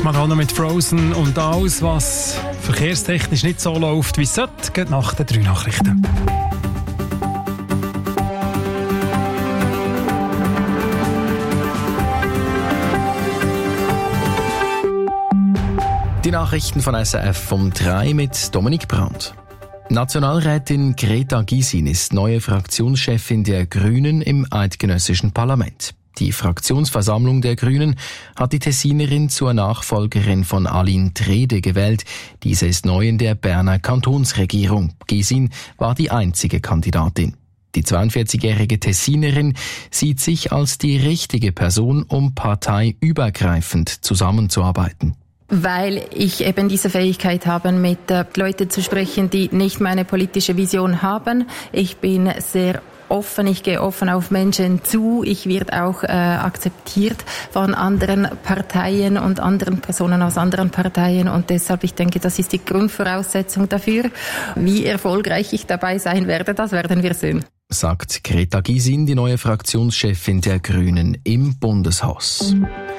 Madonna mit Frozen und alles, was verkehrstechnisch nicht so läuft, wie es sollte, geht nach den 3 Nachrichten. Die Nachrichten von SRF um 3 mit Dominik Brandt. Nationalrätin Greta Gysin ist neue Fraktionschefin der Grünen im eidgenössischen Parlament. Die Fraktionsversammlung der Grünen hat die Tessinerin zur Nachfolgerin von Aline Trede gewählt. Diese ist neu in der Berner Kantonsregierung. Gysin war die einzige Kandidatin. Die 42-jährige Tessinerin sieht sich als die richtige Person, um parteiübergreifend zusammenzuarbeiten. Weil ich eben diese Fähigkeit habe, mit Leuten zu sprechen, die nicht meine politische Vision haben. Ich bin sehr offen, ich gehe offen auf Menschen zu. Ich werde auch akzeptiert von anderen Parteien und anderen Personen aus anderen Parteien. Und deshalb, ich denke, das ist die Grundvoraussetzung dafür. Wie erfolgreich ich dabei sein werde, das werden wir sehen. Sagt Greta Gysin, die neue Fraktionschefin der Grünen im Bundeshaus.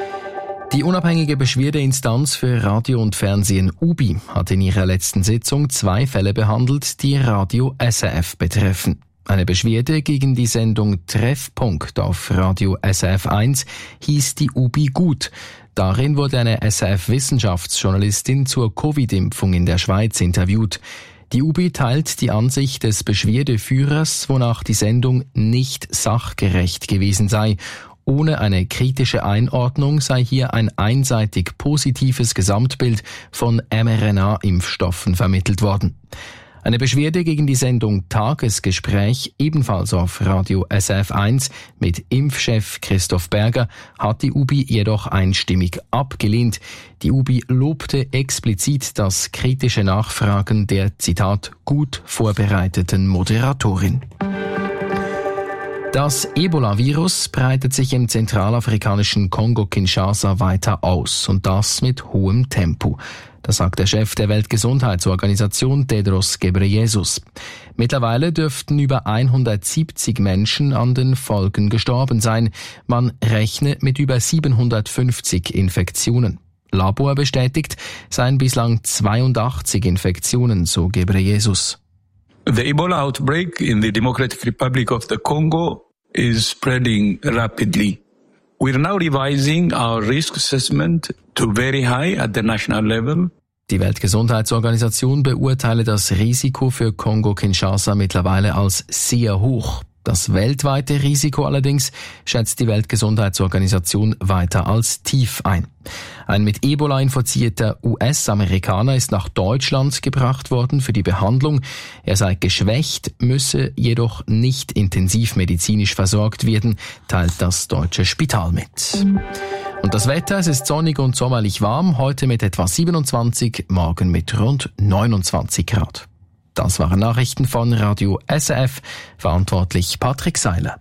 Die unabhängige Beschwerdeinstanz für Radio und Fernsehen UBI hat in ihrer letzten Sitzung 2 Fälle behandelt, die Radio SRF betreffen. Eine Beschwerde gegen die Sendung Treffpunkt auf Radio SRF 1 hieß die UBI gut. Darin wurde eine SRF-Wissenschaftsjournalistin zur Covid-Impfung in der Schweiz interviewt. Die UBI teilt die Ansicht des Beschwerdeführers, wonach die Sendung nicht sachgerecht gewesen sei. Ohne eine kritische Einordnung sei hier ein einseitig positives Gesamtbild von mRNA-Impfstoffen vermittelt worden. Eine Beschwerde gegen die Sendung Tagesgespräch, ebenfalls auf Radio SRF 1 mit Impfchef Christoph Berger, hat die UBI jedoch einstimmig abgelehnt. Die UBI lobte explizit das kritische Nachfragen der, Zitat, gut vorbereiteten Moderatorin. Das Ebola-Virus breitet sich im zentralafrikanischen Kongo-Kinshasa weiter aus und das mit hohem Tempo. Das sagt der Chef der Weltgesundheitsorganisation Tedros Ghebreyesus. Mittlerweile dürften über 170 Menschen an den Folgen gestorben sein. Man rechne mit über 750 Infektionen. Labor bestätigt, seien bislang 82 Infektionen, so Ghebreyesus. The Ebola outbreak in the Democratic Republic of the Congo is spreading rapidly. We are now revising our risk assessment to very high at the national level. Die Weltgesundheitsorganisation beurteile das Risiko für Kongo-Kinshasa mittlerweile als sehr hoch. Das weltweite Risiko allerdings schätzt die Weltgesundheitsorganisation weiter als tief ein. Ein mit Ebola infizierter US-Amerikaner ist nach Deutschland gebracht worden für die Behandlung. Er sei geschwächt, müsse jedoch nicht intensivmedizinisch versorgt werden, teilt das deutsche Spital mit. Und das Wetter, es ist sonnig und sommerlich warm, heute mit etwa 27, morgen mit rund 29 Grad. Das waren Nachrichten von Radio SRF, verantwortlich Patrick Seiler.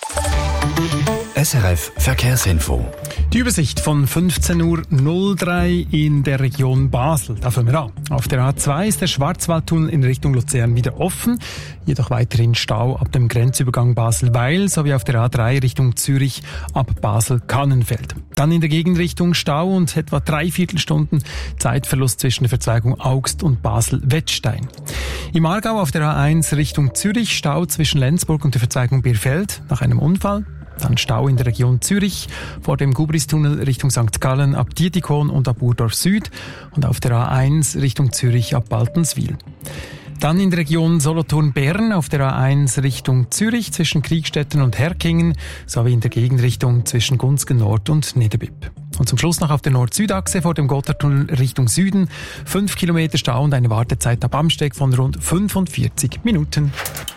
SRF Verkehrsinfo. Die Übersicht von 15.03 Uhr in der Region Basel. Da fangen wir an. Auf der A2 ist der Schwarzwaldtunnel in Richtung Luzern wieder offen, jedoch weiterhin Stau ab dem Grenzübergang Basel-Weil sowie auf der A3 Richtung Zürich ab Basel-Kannenfeld. Dann in der Gegenrichtung Stau und etwa 3/4 Stunden Zeitverlust zwischen der Verzweigung Augst und Basel-Wettstein. Im Aargau auf der A1 Richtung Zürich Stau zwischen Lenzburg und der Verzweigung Bierfeld nach einem Unfall. Dann Stau in der Region Zürich vor dem Gubristunnel Richtung St. Gallen ab Dietikon und ab Urdorf Süd und auf der A1 Richtung Zürich ab Baltenswil. Dann in der Region Solothurn-Bern auf der A1 Richtung Zürich zwischen Kriegstetten und Herkingen sowie in der Gegenrichtung zwischen Gunzgen Nord und Niederbipp. Und zum Schluss noch auf der Nord-Süd-Achse vor dem Gotthardtunnel Richtung Süden 5 Kilometer Stau und eine Wartezeit ab Amsteg von rund 45 Minuten.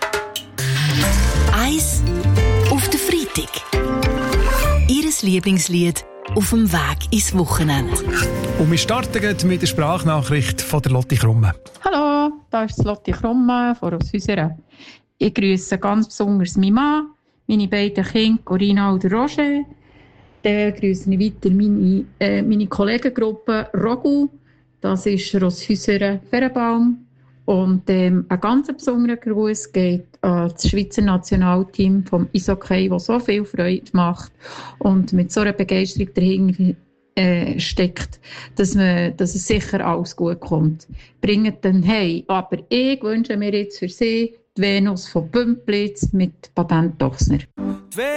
Eis auf der Freitag. Ihres Lieblingslied auf dem Weg ins Wochenende. Und wir starten mit der Sprachnachricht von der Lotti Krumme. Hallo, da ist Lotti Krumme von Rosshäusern. Ich grüße ganz besonders meinen Mann, meine beiden Kinder, Corinna und Roger. Dann grüße ich weiter meine Kollegengruppe Rogu. Das ist Rosshäusern Ferenbaum. Und ein ganz besonderer Gruß geht an das Schweizer Nationalteam vom Eishockey, das so viel Freude macht und mit so einer Begeisterung dahinter steckt, dass es sicher alles gut kommt. Bringt dann heim. Aber ich wünsche mir jetzt für Sie die Venus von Bümplitz mit Patent Dochsner.